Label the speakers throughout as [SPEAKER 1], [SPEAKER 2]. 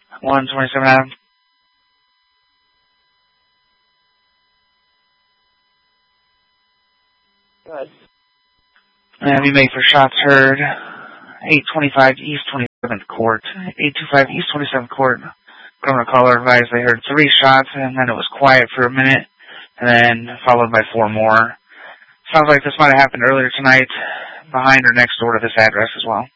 [SPEAKER 1] 127 Adam.
[SPEAKER 2] Good.
[SPEAKER 1] And we make for shots heard. 825 East 27th Court. 825 East 27th Court. Criminal caller advised they heard 3 shots, and then it was quiet for a minute, and then followed by 4 more. Sounds like this might have happened earlier tonight, behind or next door to this address as well.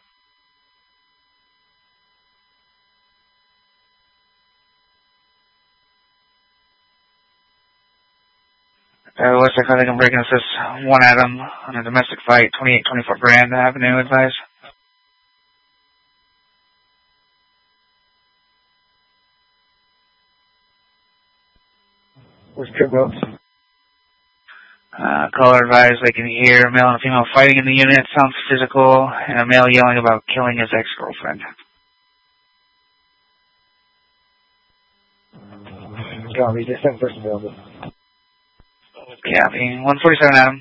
[SPEAKER 1] Looks like I think I'm breaking this 1 Adam on a domestic fight, 2824 Grand Avenue, advised.
[SPEAKER 2] Where's Trip Ropes?
[SPEAKER 1] Caller advised they can hear a male and a female fighting in the unit. Sounds physical, and a male yelling about killing his ex-girlfriend.
[SPEAKER 2] Copy, just send person available.
[SPEAKER 1] Copy. 147 Adam.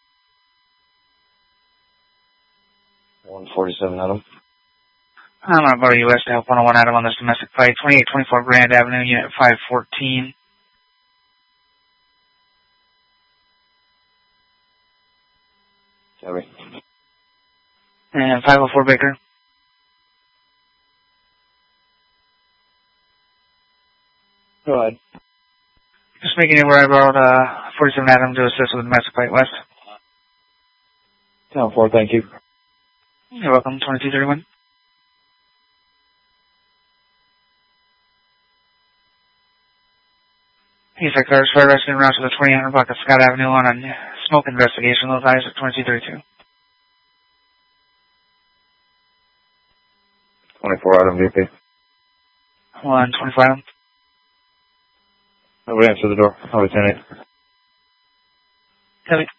[SPEAKER 2] 147 Adam.
[SPEAKER 1] I'm on Bar U.S. to help 101 Adam on this domestic fight, 2824 Grand Avenue, Unit 514.
[SPEAKER 2] Sorry.
[SPEAKER 1] And 504 Baker.
[SPEAKER 2] Go ahead.
[SPEAKER 1] Just making it where I borrowed 47 Adam to assist with domestic fight west.
[SPEAKER 2] 10-4, thank you.
[SPEAKER 1] You're welcome, 2231. He's like cars fire rescue route to the 2800 block of Scott Avenue on a smoke investigation. Those eyes at 2232.
[SPEAKER 2] 24 Adam, VP.
[SPEAKER 1] 125 Adam.
[SPEAKER 2] Nobody answer the door. I'll return it.
[SPEAKER 1] Copy.